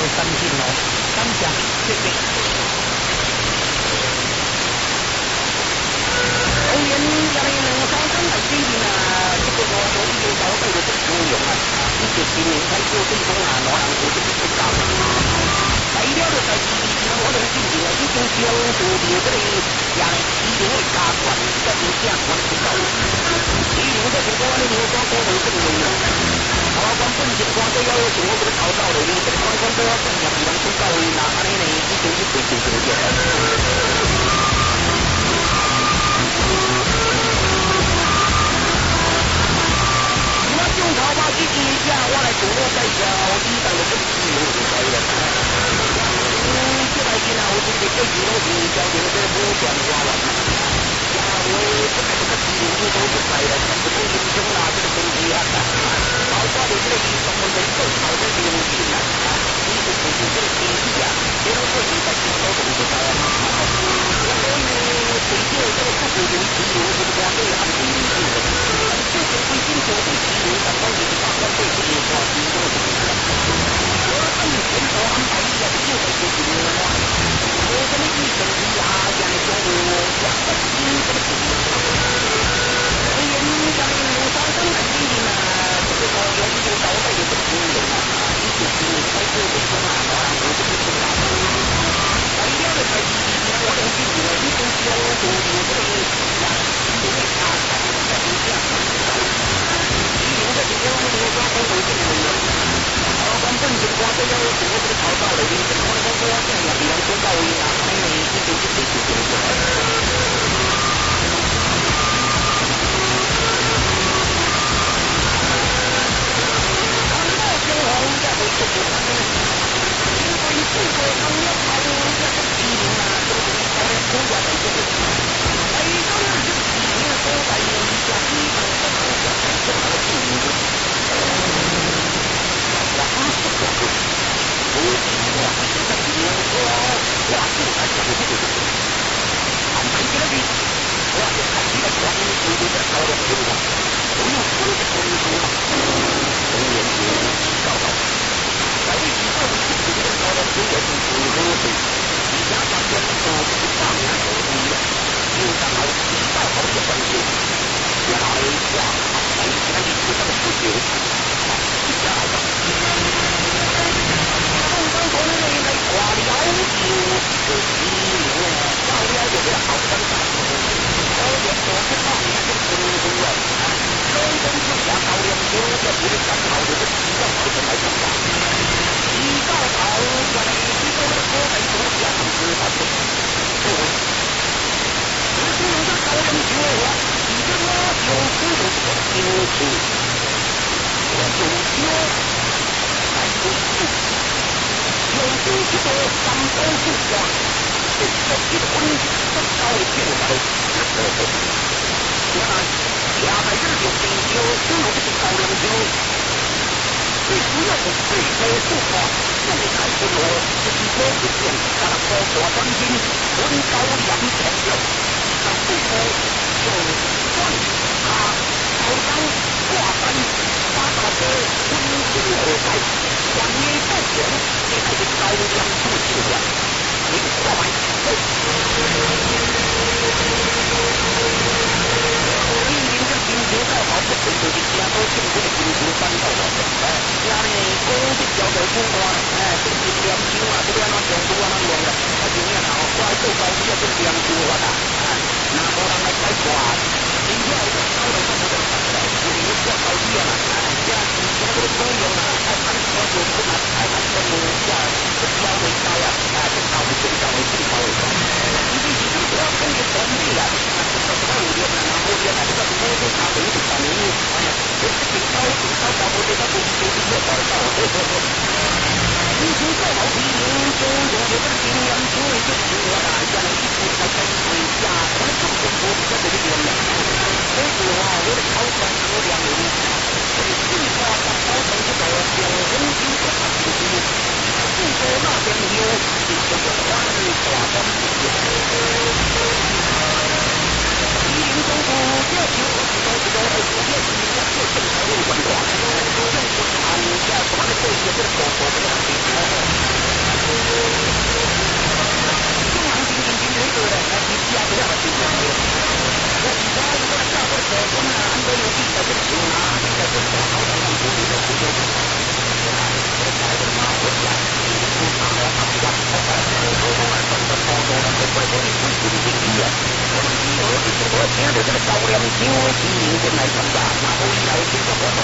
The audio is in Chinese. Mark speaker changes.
Speaker 1: 三星哦，感谢，谢谢。当然，家里两三三大水平啊，这个我有已经交代的不够用啊，你就今年开始对方啊，哪样我就不搞了。材料就在我哋之前啊，已经将做掉嗰啲人市场嘅价格，即係正我哋知道。市场即係我哋要講講到正路啦。我講本情況都有從我嗰啲頭到嚟，你哋講講多進入二等公交去拿下你哋呢種一條條條嘅。我中頭巴之前之後，我嚟做我計較，呢度嘅資料就係啦。这来见啊，我这个对于我是交流的不讲话了。呀，我这个资源都不在了，全部都英雄啦，这个东西啊，包括你这个什么人最好的这个东西啊，你是不是这个经济啊？这种东西在中国都不在了。所以随着这个各国有资源这个相对很平均的，这些规定做的资源，咱们也大概对这个话题都是。我按全国安排一下，就会解决的话，我这么一整理啊，讲的中国讲的新这个事情，所以你讲的上升的经济呢，这个有一种倒退的这个经历啊，一九七年开始的中啊，当然我这个是大的，材料的在经济呢，我能记住了，一种销售的这个呀，因为它在这样子，一零这几天我们说都有这个。根本情况都要从我这个跑道里面，这个我这样也比较公道一点，因为一直是最主流的。看到最后也会出现，因为这个行业跑这个技能啊，都是靠国家来做的。每个人这个技能都在用一下，基本上都是做到技能。我不是说不是，我是在比如说，我就在讲这个，俺们这里，我就看这个光有点高的情况，我用分的分数嘛，从研究提高到，在以后你这个高的情况是如何？你家长跟你说这个当然有不一样，有上好提到好的分数，原来哇，每天你这个不久。家长，刚刚从那个挂了就这个机灵啊，到了就这好生产，我也说不上你这个功夫啊，人工智能到了就这不是很好的，比较好的来讲吧，比较好的呢，你说的说没说这样子他不是，只是用这高人学我，你这个有这种优势。有修才有术，有修这个三刀术法，这个结婚不高兴的，原来下来这有研究，只有这个高粱酒，最主要的是这个术法，用来不罗，就是说不用把它包裹当今，温高粱材料，那不说用酸茶、高汤、挂单。把大哥温馨而来，管你不行，你还是高粱不习惯，你快走！今年这金球赛跑不成就的家都胜过了金球3到了，家里公司交给公关，这是2球啊，这边那2球啊那用的，他今年啊，快最高只要是2球啊的，那无人来改挂，今天我们高了这么多场赛，我们要高一了。这样子，我们都有了，还蛮多有不难，还蛮多有呀，这标为高呀，这高的最高的最高的。因为你这个要跟着团队啊，这个5年啊，5年啊，这个多都差不多3年，哎呀，这是挺高，我觉得不是就是越高越高。你说这毛病，就有这个经验，所以就是我大家呢，一直在跟随下，我们中国国家的这个人，所以说啊，我的考官有2年。所以进化到高层之后，两人经过他的经历，不说那边有，就是花日华光之间。一零中部这球是都是普遍性的，就正常路转转，用不长，下什么的对于这个狗狗的两边。 因为新民quân来参加，那后以来随着我们